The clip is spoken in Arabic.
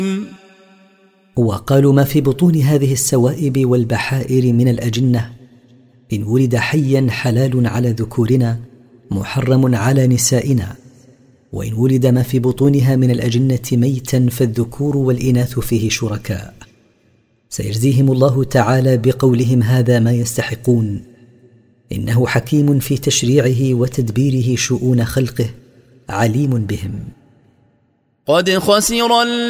وقالوا ما في بطون هذه السوائب والبحائر من الأجنة إن ولد حيا حلال على ذكورنا محرم على نسائنا، وإن ولد ما في بطونها من الأجنة ميتا فالذكور والإناث فيه شركاء. سيجزيهم الله تعالى بقولهم هذا ما يستحقون، إنه حكيم في تشريعه وتدبيره شؤون خلقه، عليم بهم. قد خسر